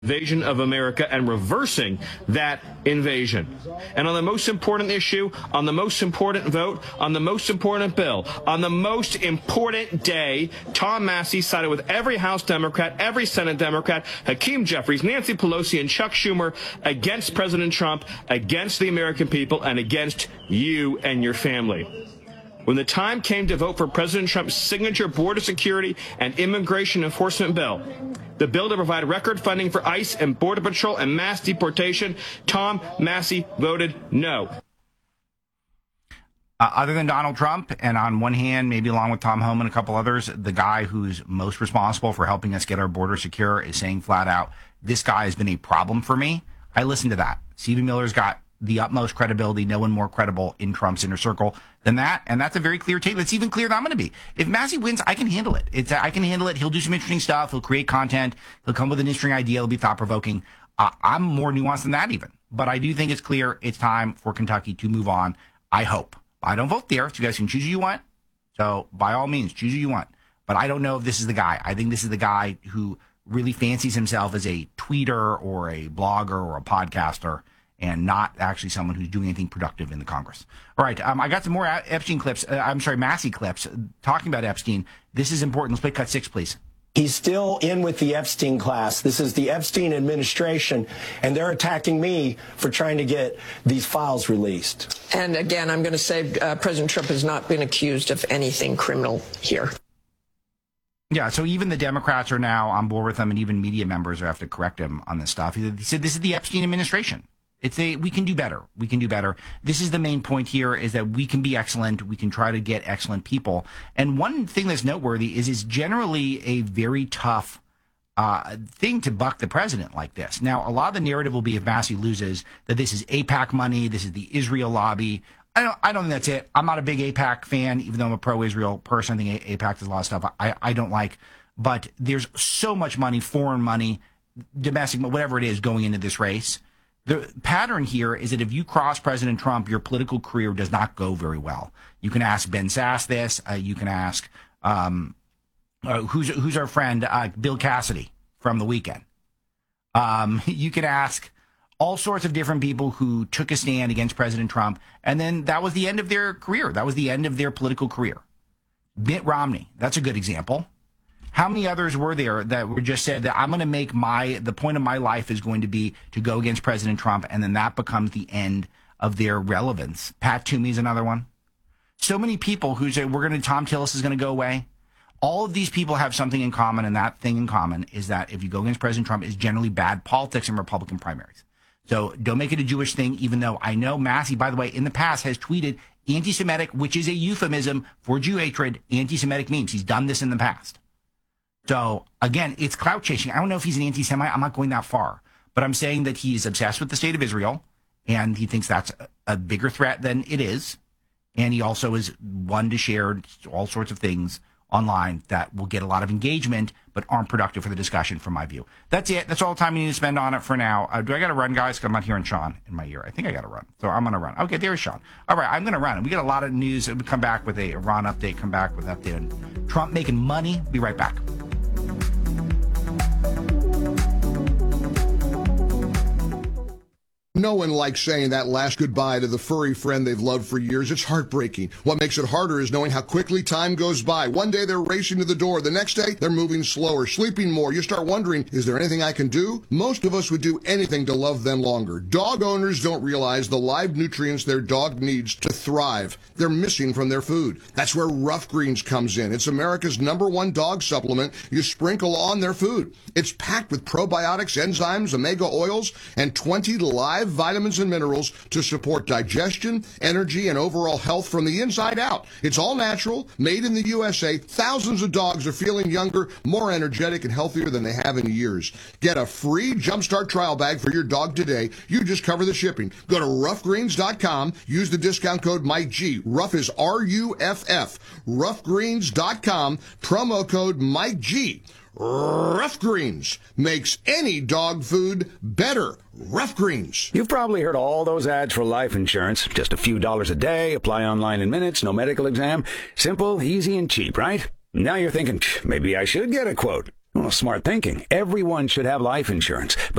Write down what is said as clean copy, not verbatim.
invasion of America and reversing that invasion. And on the most important issue, on the most important vote, on the most important bill, on the most important day, Tom Massie sided with every House Democrat, every Senate Democrat, Hakeem Jeffries, Nancy Pelosi, and Chuck Schumer against President Trump, against the American people, and against you and your family. When the time came to vote for President Trump's signature border security and immigration enforcement bill, the bill to provide record funding for ICE and Border Patrol and mass deportation, Tom Massie voted no. Other than Donald Trump, and on one hand, maybe along with Tom Homan and a couple others, the guy who's most responsible for helping us get our border secure is saying flat out, this guy has been a problem for me. I listened to that. Stephen Miller's got the utmost credibility, no one more credible in Trump's inner circle than that. And that's a very clear take. It's even clearer than I'm going to be. If Massie wins, I can handle it. I can handle it. He'll do some interesting stuff. He'll create content. He'll come with an interesting idea. It'll be thought-provoking. I'm more nuanced than that even. But I do think it's clear it's time for Kentucky to move on. I hope. I don't vote there, so you guys can choose who you want. So by all means, choose who you want. But I don't know if this is the guy. I think this is the guy who really fancies himself as a tweeter or a blogger or a podcaster, and not actually someone who's doing anything productive in the Congress. All right, I got some more Epstein clips. Massie clips talking about Epstein. This is important. Let's play cut 6, please. He's still in with the Epstein class. This is the Epstein administration, and they're attacking me for trying to get these files released. And again, I'm going to say President Trump has not been accused of anything criminal here. Yeah, so even the Democrats are now on board with him, and even media members have to correct him on this stuff. He said this is the Epstein administration. We can do better. We can do better. This is the main point here, is that we can be excellent. We can try to get excellent people. And one thing that's noteworthy is it's generally a very tough thing to buck the president like this. Now, a lot of the narrative will be, if Massie loses, that this is AIPAC money, this is the Israel lobby. I don't think that's it. I'm not a big AIPAC fan, even though I'm a pro-Israel person. I think AIPAC does a lot of stuff I don't like. But there's so much money, foreign money, domestic, whatever it is, going into this race. The pattern here is that if you cross President Trump, your political career does not go very well. You can ask Ben Sass this. You can ask who's our friend Bill Cassidy from The Weeknd. You can ask all sorts of different people who took a stand against President Trump, and then that was the end of their career. That was the end of their political career. Mitt Romney, that's a good example. How many others were there that were just said that I'm going to make the point of my life is going to be to go against President Trump, and then that becomes the end of their relevance? Pat Toomey is another one. So many people who say Tom Tillis is going to go away. All of these people have something in common, and that thing in common is that if you go against President Trump, is generally bad politics in Republican primaries. So don't make it a Jewish thing, even though I know Massie, by the way, in the past has tweeted anti-Semitic, which is a euphemism for Jew hatred, anti-Semitic memes. He's done this in the past. So, again, it's clout chasing. I don't know if he's an anti-Semite. I'm not going that far. But I'm saying that he's obsessed with the state of Israel, and he thinks that's a bigger threat than it is. And he also is one to share all sorts of things online that will get a lot of engagement but aren't productive for the discussion, from my view. That's it. That's all the time we need to spend on it for now. Do I got to run, guys? Because I'm not hearing Sean in my ear. I think I got to run. So I'm going to run. Okay, there's Sean. All right, I'm going to run. And we got a lot of news. We'll come back with a Ron update, come back with an update on Trump making money. Be right back. No one likes saying that last goodbye to the furry friend they've loved for years. It's heartbreaking. What makes it harder is knowing how quickly time goes by. One day they're racing to the door. The next day they're moving slower, sleeping more. You start wondering, is there anything I can do? Most of us would do anything to love them longer. Dog owners don't realize the live nutrients their dog needs to thrive. They're missing from their food. That's where Rough Greens comes in. It's America's #1 dog supplement you sprinkle on their food. It's packed with probiotics, enzymes, omega oils, and 20 live vitamins and minerals to support digestion, energy, and overall health from the inside out. It's all natural, made in the USA. Thousands of dogs are feeling younger, more energetic, and healthier than they have in years. Get a free Jumpstart trial bag for your dog today. You just cover the shipping. Go to roughgreens.com. Use the discount code MikeG. Rough is R-U-F-F. Roughgreens.com. Promo code MikeG. Rough Greens makes any dog food better. Rough Greens. You've probably heard all those ads for life insurance. Just a few dollars a day, apply online in minutes, no medical exam. Simple, easy, and cheap, right? Now you're thinking, maybe I should get a quote. Well, smart thinking. Everyone should have life insurance.